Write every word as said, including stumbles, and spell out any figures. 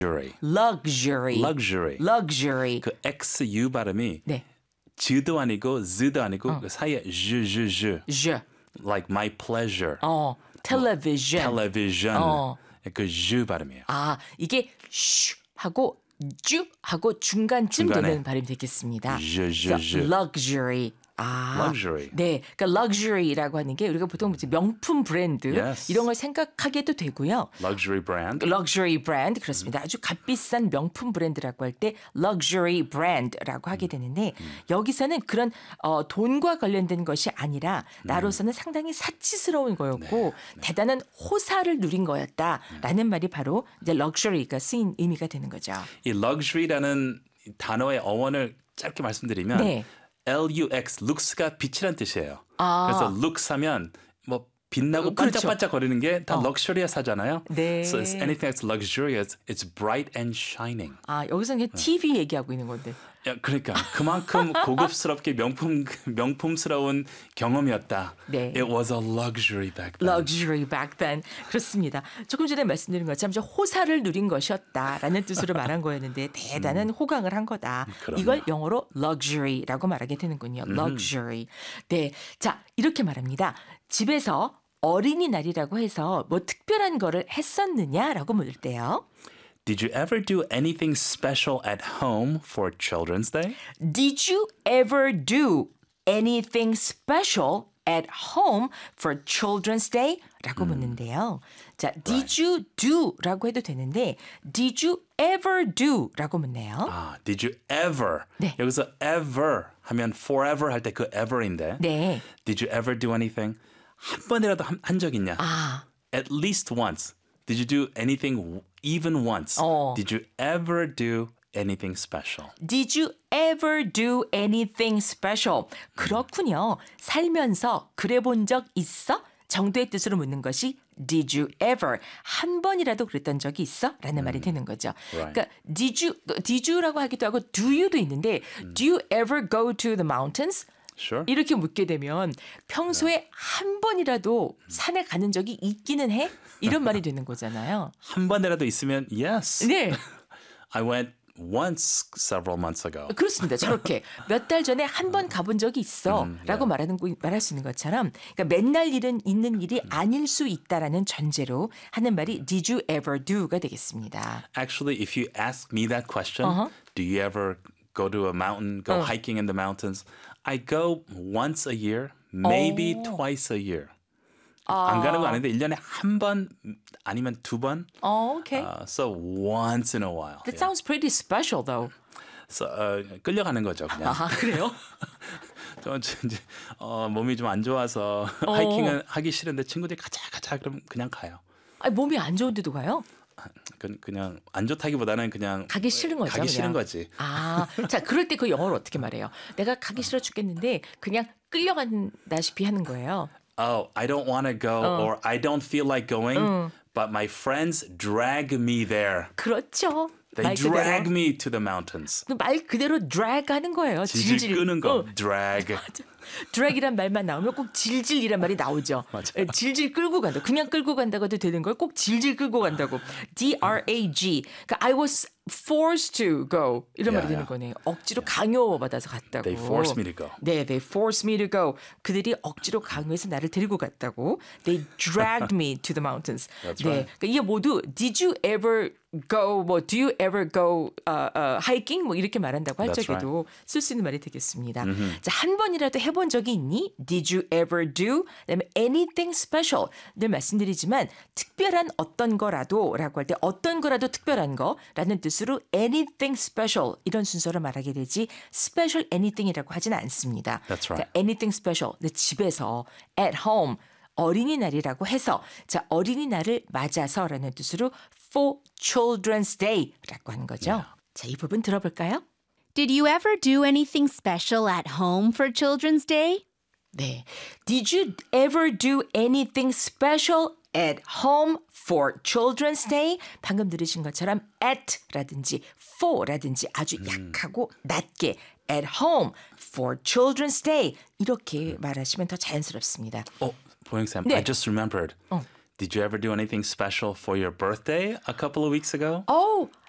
luxury. luxury. luxury. luxury. 그 X, U 발음이 네. 즈도 아니고 z도 아니고 어. 그 사이에 j, j, j. je. Like my pleasure. 어, television. television. 어. 그 j 발음이에요. 아, 이게 슈 하고 주 하고 중간쯤 중간에. 도는 발음이 되겠습니다. j, j, 그래서 j. luxury. 아, luxury. 네, 그러니까 luxury라고 하는 게 우리가 보통 이제 명품 브랜드 Yes. 이런 걸 생각하게도 되고요. luxury brand. luxury brand 그렇습니다. 아주 값비싼 명품 브랜드라고 할 때 luxury brand라고 하게 되는데 여기서는 그런 어, 돈과 관련된 것이 아니라 나로서는 상당히 사치스러운 거였고 대단한 호사를 누린 거였다라는 말이 바로 이제 luxury가 쓰인 의미가 되는 거죠. 이 luxury라는 단어의 어원을 짧게 말씀드리면 네. L-U-X, lux가 빛이란 뜻이에요. 아. 그래서 lux 하면 뭐 빛나고 그렇죠. 반짝반짝 거리는 게 다 어. luxurious 하잖아요. 네. So it's anything that's luxurious, it's bright and shining. 아, 여기서는 그냥 티비 얘기하고 있는 건데. 야, 그러니까 그만큼 고급스럽게 명품 명품스러운 경험이었다. 네. It was a luxury back then. luxury back then. 그렇습니다. 조금 전에 말씀드린 것처럼 좀 호사를 누린 것이었다라는 뜻으로 말한 거였는데 대단한 호강을 한 거다. 그럼요. 이걸 영어로 luxury라고 말하게 되는군요. luxury. 네, 자 이렇게 말합니다. 집에서 어린이날이라고 해서 뭐 특별한 거를 했었느냐라고 물을 때요. Did you ever do anything special at home for Children's Day? Did you ever do anything special at home for Children's Day? 라고 묻는데요. 자, did you do 라고 해도 되는데 did you ever do 라고 묻네요. 아, did you ever? 네. 여기서 ever 하면 forever 할 때 그 ever인데. 네. Did you ever do anything? 한 번이라도 한, 한 적 있냐? 아, At least once. Did you do anything even once? 어. Did you ever do anything special? did you ever do anything special? 그렇군요. 살면서 그래 본 적 있어? 정도의 뜻으로 묻는 것이 did you ever 한 번이라도 그랬던 적이 있어? 라는 말이 되는 거죠. Right. 그러니까 did you, did you라고 하기도 하고 do you도 있는데 do you ever go to the mountains? Sure. 이렇게 묻게 되면 평소에 한 번이라도 산에 가는 적이 있기는 해? 이런 말이 되는 거잖아요. 한 번이라도 있으면 yes. 네. I went once several months ago. 그렇습니다. 저렇게 몇 달 전에 한 번 가본 적이 있어 라고 말하는 거, 말할 수 있는 것처럼 그러니까 맨날 일은 있는 일이 아닐 수 있다라는 전제로 하는 말이 did you ever do가 되겠습니다. Actually, if you ask me that question, Uh-huh. do you ever go to a mountain, go 어. hiking in the mountains? I go once a year, maybe 오. twice a year. 안 가는 거 아닌데 일 년에 한 번 아니면 두 번. 어, okay. Uh, so once in a while. That yeah. sounds pretty special though. So, uh, 끌려가는 거죠, 그냥. 아, 그래요? 저 이제 어, 몸이 좀 안 좋아서 어. 하이킹은 하기 싫은데 친구들이 가자 가자 그럼 그냥 가요. 아니, 몸이 안 좋은데도 가요? 그, 그냥 안 좋다기보다는 그냥 가기 싫은 거죠. 가기 싫은 그냥. 거지. 아, 자, 그럴 때 그 영어로 어떻게 말해요? 내가 가기 싫어 죽겠는데 그냥 끌려간다시피 하는 거예요. Oh, I don't want to go or I don't feel like going, but my friends drag me there. 그렇죠. They 말 drag 그대로. me to the mountains. 말 그대로 drag 하는 거예요. 질질 질질 끄는 거. 어, drag. drag이란 말만 나오면 꼭 질질이란 말이 나오죠. 맞아. 예, 질질 끌고 간다. 그냥 끌고 간다고 해도 되는 걸 꼭 질질 끌고 간다고. D R A G. 그러니까 I was forced to go. 이런 말이 Yeah, 되는 yeah. 거네요. 억지로 강요받아서 갔다고. They forced me to go. 네, they forced me to go. 그들이 억지로 강요해서 나를 데리고 갔다고. They dragged me to the mountains. That's 네, right. 그러니까 이게 모두 did you ever go, 뭐 do you ever go uh, uh, hiking? 뭐 이렇게 말한다고 할 That's 적에도 쓸 수 있는 말이 되겠습니다. 자, 한 번이라도 해본 적이 있니? Did you ever do? 그다음에 anything special. 늘 말씀드리지만 특별한 어떤 거라도 라고 할 때 어떤 거라도 특별한 거라는 뜻으로 anything special 이런 순서로 말하게 되지 special anything이라고 하지는 않습니다. That's right. 그러니까 anything special. 내 집에서 at home 어린이날이라고 해서 자 어린이날을 맞아서라는 뜻으로 for Children's Day라고 하는 거죠. Yeah. 자, 이 부분 들어볼까요? Did you ever do anything special at home for Children's Day? 네. Did you ever do anything special at home for Children's Day? 방금 들으신 것처럼 at라든지 for라든지 아주 약하고 낮게 at home for Children's Day 이렇게 말하시면 더 자연스럽습니다. Oh, 보영 쌤, 네. I just remembered. 어. Did you ever do anything special for your birthday a couple of weeks ago? Oh,